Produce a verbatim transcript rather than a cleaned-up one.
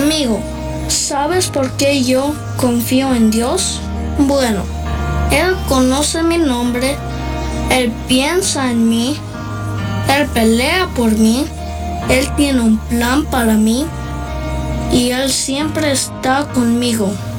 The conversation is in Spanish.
Amigo, ¿sabes por qué yo confío en Dios? Bueno, Él conoce mi nombre, Él piensa en mí, Él pelea por mí, Él tiene un plan para mí y Él siempre está conmigo.